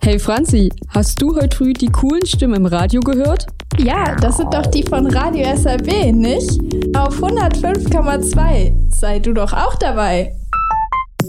Hey Franzi, hast du heute früh die coolen Stimmen im Radio gehört? Ja, das sind doch die von Radio SRB, nicht? Auf 105,2. Sei du doch auch dabei.